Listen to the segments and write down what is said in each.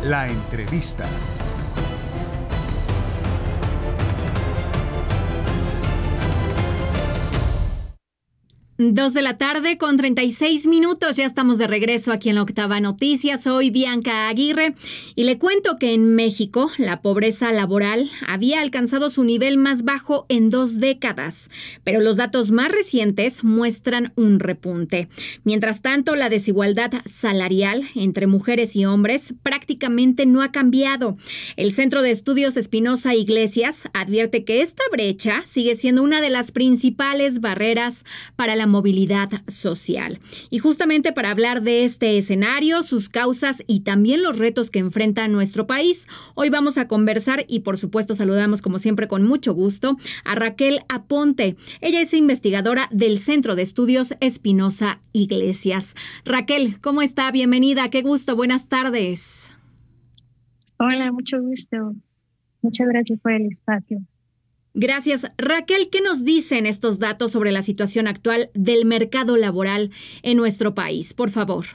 La entrevista. Dos de la tarde con 36 minutos. Ya estamos de regreso aquí en la Octava Noticias. Soy Bianca Aguirre y le cuento que en México la pobreza laboral había alcanzado su nivel más bajo en 2 décadas, pero los datos más recientes muestran un repunte. Mientras tanto, la desigualdad salarial entre mujeres y hombres prácticamente no ha cambiado. El Centro de Estudios Espinosa Iglesias advierte que esta brecha sigue siendo una de las principales barreras para la movilidad social. Y justamente para hablar de este escenario, sus causas y también los retos que enfrenta nuestro país, hoy vamos a conversar y por supuesto saludamos como siempre con mucho gusto a Raquel Aponte. Ella es investigadora del Centro de Estudios Espinosa Iglesias. Raquel, ¿cómo está? Bienvenida, qué gusto, buenas tardes. Hola, mucho gusto. Muchas gracias por el espacio. Gracias. Raquel, ¿qué nos dicen estos datos sobre la situación actual del mercado laboral en nuestro país? Por favor.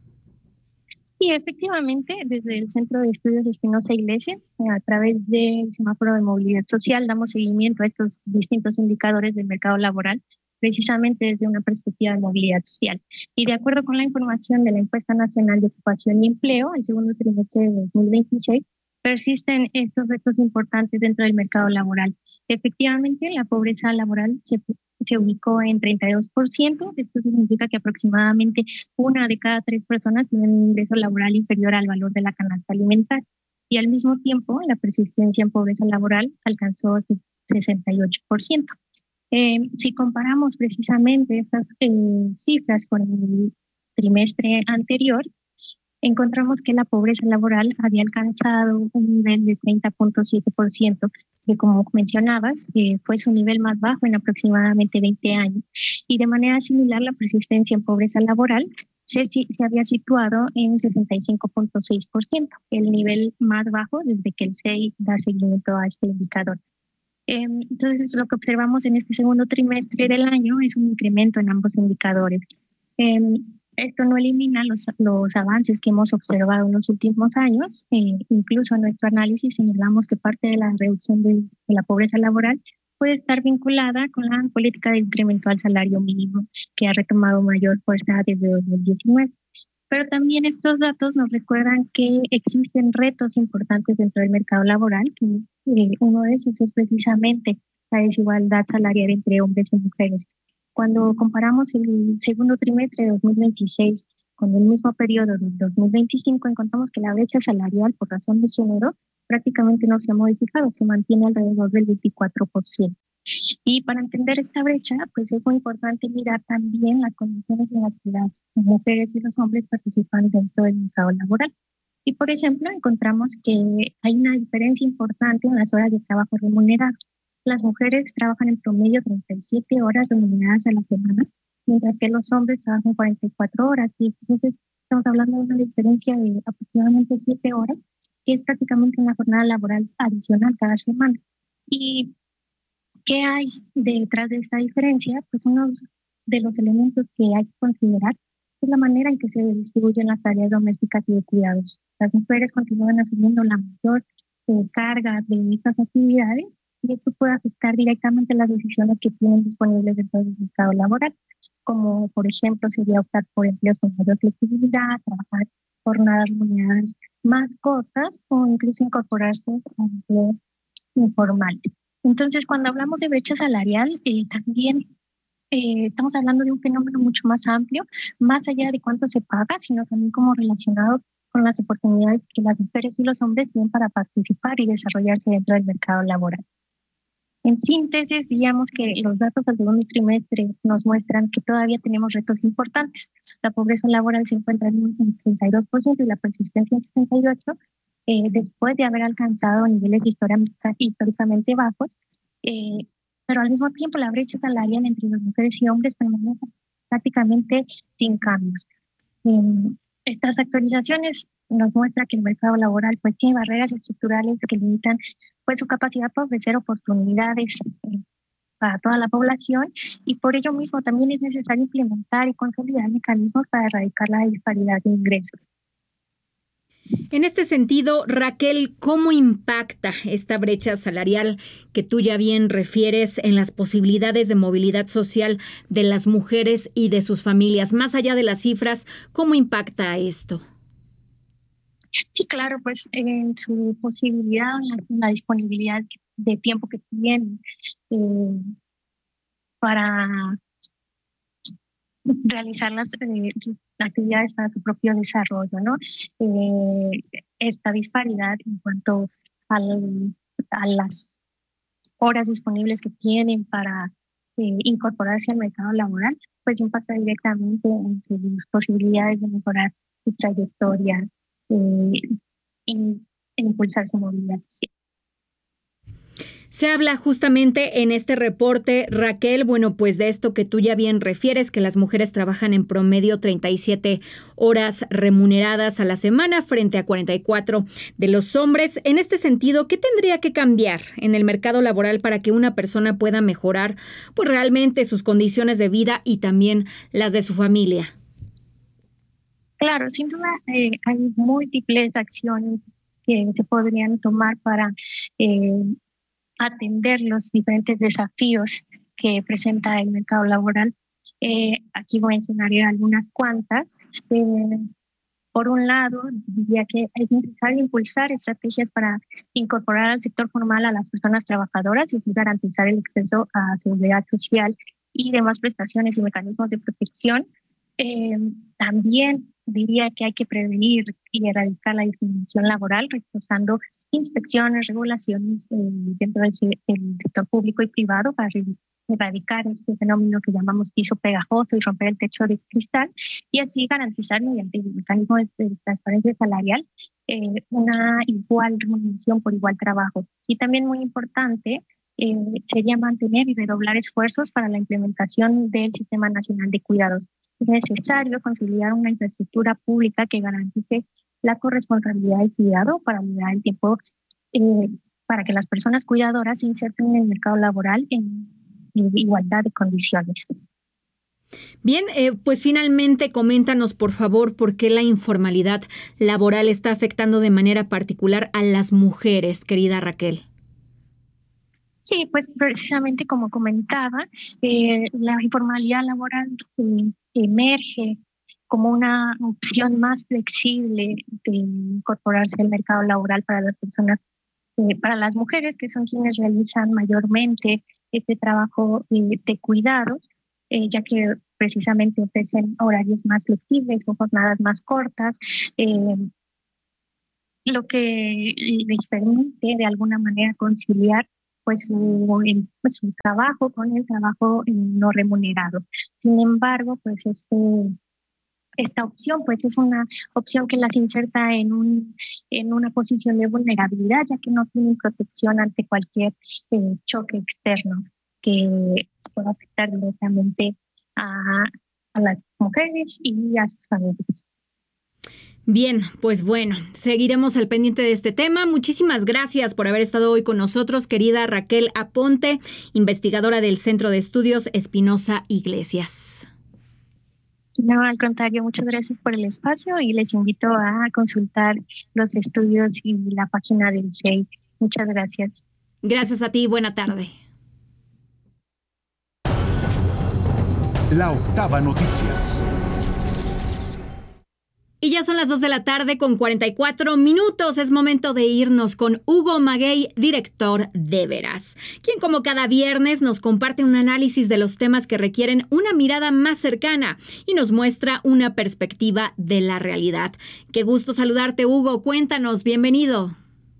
Y efectivamente, desde el Centro de Estudios Espinosa Iglesias, a través del semáforo de movilidad social, damos seguimiento a estos distintos indicadores del mercado laboral, precisamente desde una perspectiva de movilidad social. Y de acuerdo con la información de la Encuesta Nacional de Ocupación y Empleo, el segundo trimestre de 2026, persisten estos retos importantes dentro del mercado laboral. Efectivamente, la pobreza laboral se ubicó en 32%. Esto significa que aproximadamente 1 de cada 3 personas tiene un ingreso laboral inferior al valor de la canasta alimentaria. Y al mismo tiempo, la persistencia en pobreza laboral alcanzó el 68%. Si comparamos precisamente estas cifras con el trimestre anterior, encontramos que la pobreza laboral había alcanzado un nivel de 30,7%, que como mencionabas, fue su nivel más bajo en aproximadamente 20 años. Y de manera similar, la persistencia en pobreza laboral se había situado en 65,6%, el nivel más bajo desde que el SEI da seguimiento a este indicador. Entonces, lo que observamos en este segundo trimestre del año es un incremento en ambos indicadores. Esto no elimina los avances que hemos observado en los últimos años. Incluso en nuestro análisis señalamos que parte de la reducción de la pobreza laboral puede estar vinculada con la política de incremento al salario mínimo, que ha retomado mayor fuerza desde 2019. Pero también estos datos nos recuerdan que existen retos importantes dentro del mercado laboral, que uno de esos es precisamente la desigualdad salarial entre hombres y mujeres. Cuando comparamos el segundo trimestre de 2026 con el mismo periodo de 2025, encontramos que la brecha salarial por razón de género prácticamente no se ha modificado, se mantiene alrededor del 24%. Y para entender esta brecha, pues es muy importante mirar también las condiciones en las que las mujeres y los hombres participan dentro del mercado laboral. Y por ejemplo, encontramos que hay una diferencia importante en las horas de trabajo remuneradas. Las mujeres trabajan en promedio 37 horas remuneradas a la semana, mientras que los hombres trabajan 44 horas. Y entonces estamos hablando de una diferencia de aproximadamente 7 horas, que es prácticamente una jornada laboral adicional cada semana. ¿Y qué hay detrás de esta diferencia? Pues uno de los elementos que hay que considerar es la manera en que se distribuyen las tareas domésticas y de cuidados. Las mujeres continúan asumiendo la mayor carga de estas actividades y esto puede afectar directamente las decisiones que tienen disponibles dentro del mercado laboral, como por ejemplo sería optar por empleos con mayor flexibilidad, trabajar jornadas remuneradas más cortas o incluso incorporarse a empleos informales. Entonces, cuando hablamos de brecha salarial, también estamos hablando de un fenómeno mucho más amplio, más allá de cuánto se paga, sino también como relacionado con las oportunidades que las mujeres y los hombres tienen para participar y desarrollarse dentro del mercado laboral. En síntesis, diríamos que los datos del segundo trimestre nos muestran que todavía tenemos retos importantes. La pobreza laboral se encuentra en un 32% y la persistencia en 68%, después de haber alcanzado niveles históricamente bajos, pero al mismo tiempo la brecha salarial entre las mujeres y hombres permanece prácticamente sin cambios. Estas actualizaciones nos muestran que el mercado laboral pues, tiene barreras estructurales que limitan pues, su capacidad para ofrecer oportunidades para toda la población y por ello mismo también es necesario implementar y consolidar mecanismos para erradicar la disparidad de ingresos. En este sentido, Raquel, ¿cómo impacta esta brecha salarial que tú ya bien refieres en las posibilidades de movilidad social de las mujeres y de sus familias? Más allá de las cifras, ¿cómo impacta esto? Sí, claro, pues en su posibilidad, la disponibilidad de tiempo que tienen eh, para realizar las actividades para su propio desarrollo, ¿no? Esta disparidad en cuanto a las horas disponibles que tienen para incorporarse al mercado laboral, pues impacta directamente en sus posibilidades de mejorar su trayectoria eh, y impulsar su movilidad social. Se habla justamente en este reporte, Raquel, bueno, pues de esto que tú ya bien refieres, que las mujeres trabajan en promedio 37 horas remuneradas a la semana frente a 44 de los hombres. En este sentido, ¿qué tendría que cambiar en el mercado laboral para que una persona pueda mejorar, pues realmente sus condiciones de vida y también las de su familia? Claro, sin duda hay múltiples acciones que se podrían tomar para eh, atender los diferentes desafíos que presenta el mercado laboral. Aquí voy a mencionar algunas cuantas. Por un lado, diría que es necesario impulsar estrategias para incorporar al sector formal a las personas trabajadoras y así garantizar el acceso a seguridad social y demás prestaciones y mecanismos de protección. También diría que hay que prevenir y erradicar la discriminación laboral, reforzando inspecciones, regulaciones dentro del sector público y privado para erradicar este fenómeno que llamamos piso pegajoso y romper el techo de cristal y así garantizar mediante el mecanismo de transparencia salarial una igual remuneración por igual trabajo. Y también muy importante sería mantener y redoblar esfuerzos para la implementación del Sistema Nacional de Cuidados. Es necesario consolidar una infraestructura pública que garantice la corresponsabilidad del cuidado para liberar el tiempo para que las personas cuidadoras se inserten en el mercado laboral en igualdad de condiciones. Bien, pues finalmente coméntanos por favor por qué la informalidad laboral está afectando de manera particular a las mujeres, querida Raquel. Sí, pues precisamente como comentaba, la informalidad laboral emerge como una opción más flexible de incorporarse al mercado laboral para las personas, para las mujeres que son quienes realizan mayormente este trabajo de cuidados, ya que precisamente ofrecen horarios más flexibles o jornadas más cortas, lo que les permite de alguna manera conciliar pues su trabajo con el trabajo no remunerado. Sin embargo, pues esta opción pues es una opción que las inserta en una posición de vulnerabilidad, ya que no tienen protección ante cualquier choque externo que pueda afectar directamente a las mujeres y a sus familias. Bien, pues bueno, seguiremos al pendiente de este tema. Muchísimas gracias por haber estado hoy con nosotros, querida Raquel Aponte, investigadora del Centro de Estudios Espinosa Iglesias. No, al contrario, muchas gracias por el espacio y les invito a consultar los estudios y la página del CEI. Muchas gracias. Gracias a ti, buena tarde. La Octava Noticias. Y ya son las 2 de la tarde con 44 minutos. Es momento de irnos con Hugo Maguey, director de Veraz, quien como cada viernes nos comparte un análisis de los temas que requieren una mirada más cercana y nos muestra una perspectiva de la realidad. Qué gusto saludarte, Hugo. Cuéntanos, bienvenido.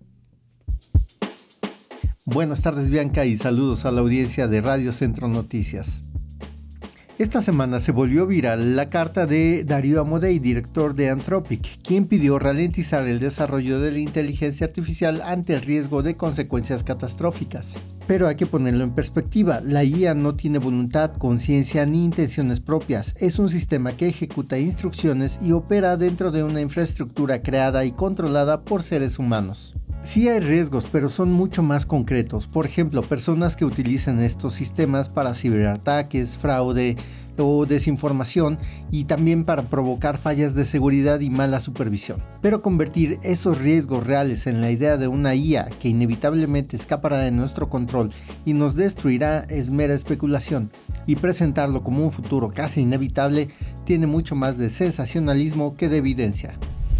Buenas tardes, Bianca, y saludos a la audiencia de Radio Centro Noticias. Esta semana se volvió viral la carta de Darío Amodei, director de Anthropic, quien pidió ralentizar el desarrollo de la inteligencia artificial ante el riesgo de consecuencias catastróficas. Pero hay que ponerlo en perspectiva, la IA no tiene voluntad, conciencia ni intenciones propias, es un sistema que ejecuta instrucciones y opera dentro de una infraestructura creada y controlada por seres humanos. Sí hay riesgos, pero son mucho más concretos. Por ejemplo, personas que utilizan estos sistemas para ciberataques, fraude o desinformación, y también para provocar fallas de seguridad y mala supervisión. Pero convertir esos riesgos reales en la idea de una IA que inevitablemente escapará de nuestro control y nos destruirá es mera especulación, y presentarlo como un futuro casi inevitable tiene mucho más de sensacionalismo que de evidencia.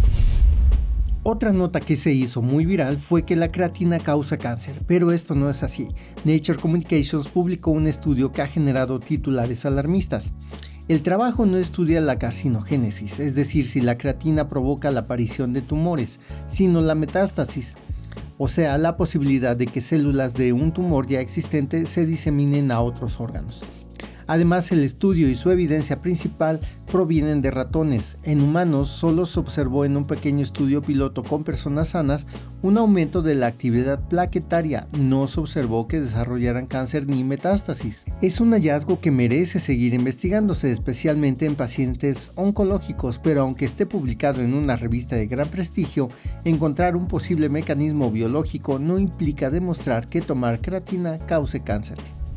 Otra nota que se hizo muy viral fue que la creatina causa cáncer, pero esto no es así. Nature Communications publicó un estudio que ha generado titulares alarmistas. El trabajo no estudia la carcinogénesis, es decir, si la creatina provoca la aparición de tumores, sino la metástasis, o sea, la posibilidad de que células de un tumor ya existente se diseminen a otros órganos. Además, el estudio y su evidencia principal provienen de ratones. En humanos solo se observó en un pequeño estudio piloto con personas sanas un aumento de la actividad plaquetaria. No se observó que desarrollaran cáncer ni metástasis. Es un hallazgo que merece seguir investigándose, especialmente en pacientes oncológicos, pero aunque esté publicado en una revista de gran prestigio, encontrar un posible mecanismo biológico no implica demostrar que tomar creatina cause cáncer.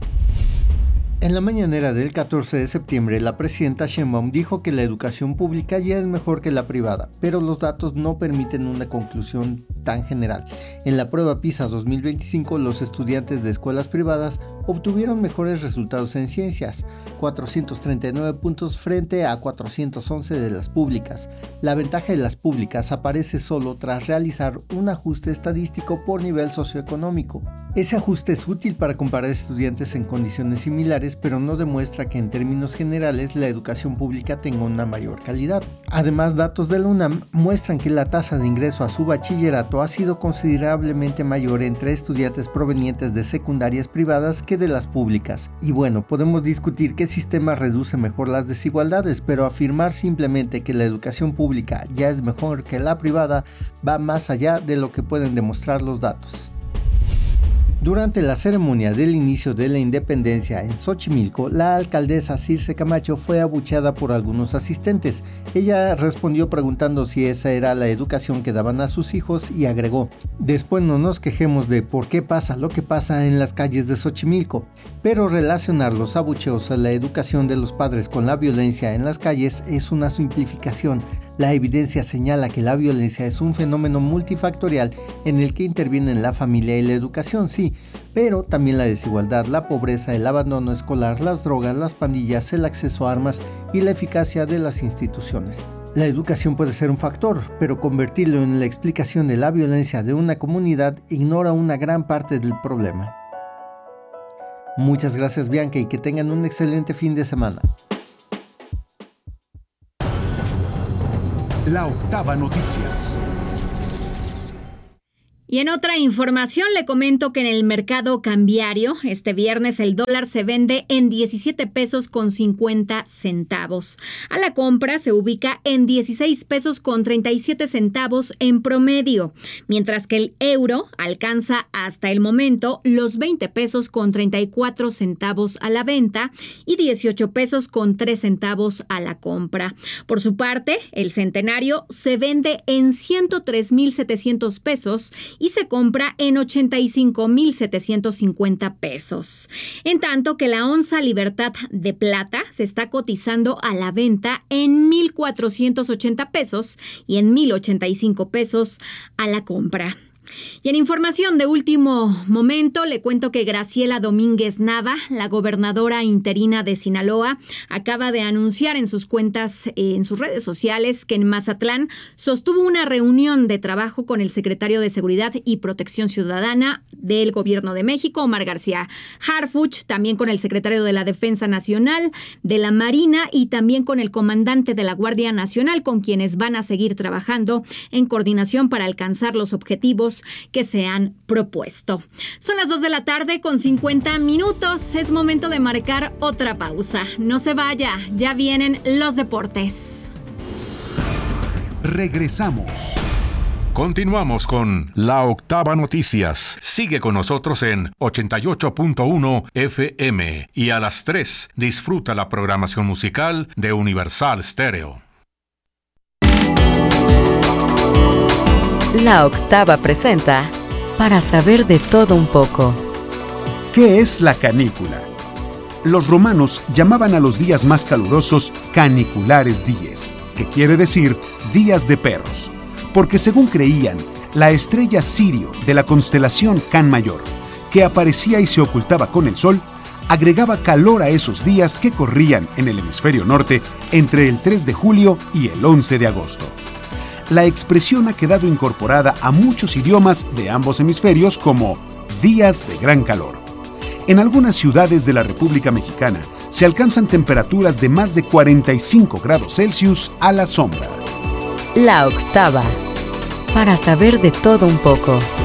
En la mañanera del 14 de septiembre, la presidenta Sheinbaum dijo que la educación pública ya es mejor que la privada, pero los datos no permiten una conclusión tan general. En la prueba PISA 2025, los estudiantes de escuelas privadas obtuvieron mejores resultados en ciencias, 439 puntos frente a 411 de las públicas. La ventaja de las públicas aparece solo tras realizar un ajuste estadístico por nivel socioeconómico. Ese ajuste es útil para comparar estudiantes en condiciones similares, pero no demuestra que en términos generales la educación pública tenga una mayor calidad. Además, datos de la UNAM muestran que la tasa de ingreso a su bachillerato ha sido considerablemente mayor entre estudiantes provenientes de secundarias privadas que de las públicas. Y bueno, podemos discutir qué sistema reduce mejor las desigualdades, pero afirmar simplemente que la educación pública ya es mejor que la privada va más allá de lo que pueden demostrar los datos. Durante la ceremonia del inicio de la independencia en Xochimilco, la alcaldesa Circe Camacho fue abucheada por algunos asistentes. Ella respondió preguntando si esa era la educación que daban a sus hijos y agregó: "Después no nos quejemos de por qué pasa lo que pasa en las calles de Xochimilco", pero relacionar los abucheos a la educación de los padres con la violencia en las calles es una simplificación. La evidencia señala que la violencia es un fenómeno multifactorial en el que intervienen la familia y la educación, sí, pero también la desigualdad, la pobreza, el abandono escolar, las drogas, las pandillas, el acceso a armas y la eficacia de las instituciones. La educación puede ser un factor, pero convertirlo en la explicación de la violencia de una comunidad ignora una gran parte del problema. Muchas gracias, Bianca, y que tengan un excelente fin de semana. La Octava Noticias. Y en otra información le comento que en el mercado cambiario este viernes el dólar se vende en 17 pesos con 50 centavos. A la compra se ubica en 16 pesos con 37 centavos en promedio, mientras que el euro alcanza hasta el momento los 20 pesos con 34 centavos a la venta y 18 pesos con 3 centavos a la compra. Por su parte, el centenario se vende en 103,700 pesos y se compra en 85,750 pesos. En tanto que la onza Libertad de plata se está cotizando a la venta en 1,480 pesos y en 1,085 pesos a la compra. Y en información de último momento, le cuento que Graciela Domínguez Nava, la gobernadora interina de Sinaloa, acaba de anunciar en sus cuentas, en sus redes sociales, que en Mazatlán sostuvo una reunión de trabajo con el secretario de Seguridad y Protección Ciudadana del Gobierno de México, Omar García Harfuch, también con el secretario de la Defensa Nacional, de la Marina y también con el comandante de la Guardia Nacional, con quienes van a seguir trabajando en coordinación para alcanzar los objetivos que se han propuesto. Son las 2 de la tarde con 50 minutos. Es momento de marcar otra pausa. No se vaya, ya vienen los deportes. Regresamos. Continuamos con La Octava Noticias. Sigue con nosotros en 88.1 FM y a las 3 disfruta la programación musical de Universal Stereo. La Octava presenta para saber de todo un poco. ¿Qué es la canícula? Los romanos llamaban a los días más calurosos caniculares dies, que quiere decir días de perros, porque según creían, la estrella Sirio de la constelación Can Mayor, que aparecía y se ocultaba con el sol, agregaba calor a esos días que corrían en el hemisferio norte entre el 3 de julio y el 11 de agosto. La expresión ha quedado incorporada a muchos idiomas de ambos hemisferios como días de gran calor. En algunas ciudades de la República Mexicana se alcanzan temperaturas de más de 45 grados Celsius a la sombra. La octava, para saber de todo un poco.